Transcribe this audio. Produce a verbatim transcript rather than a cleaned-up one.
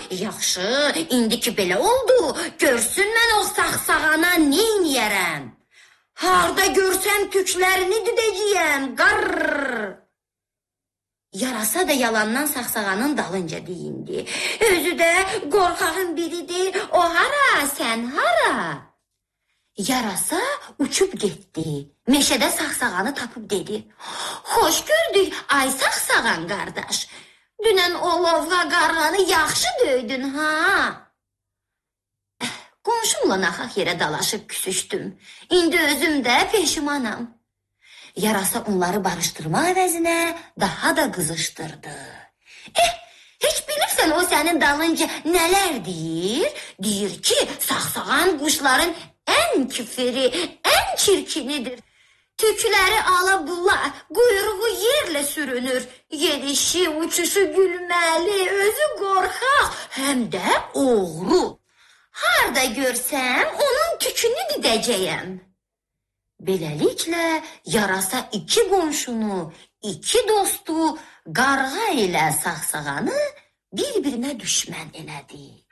yaxşı, indiki belə oldu, görsün mən o saxsağana neyniyərəm? Harda görsəm tüklərini didəcəyəm, qarrrr. Yarasa da yalandan saxsağanın dalınca deyindi. Özü də qorxağın biridir, o hara, sən hara? Yarasa uçub getdi, meşədə saxsağanı tapıb dedi. Xoş gördük, ay saxsağan qardaş. Dünən o lovğa qarğanı yaxşı döydün, ha? Qonşumla naxaq yerə dalaşıb küsüşdüm. İndi özüm də peşimanam. Yarasa onları barışdırma əvəzinə daha da qızışdırdı. Eh, heç bilirsən o sənin dalınca nələr deyir? Deyir ki, saxsağan quşların ən küferi, ən çirkinidir. Tükləri ala-bula, quyruğu yerlə sürünür. Yerişi, uçuşu gülməli, özü qorxaq, həm də oğru. Harda görsəm, onun tükünü didəcəyəm. Beləliklə, yarasa iki qonşunu, iki dostu, qarğa ilə saxsağanı bir-birinə düşmən elədi.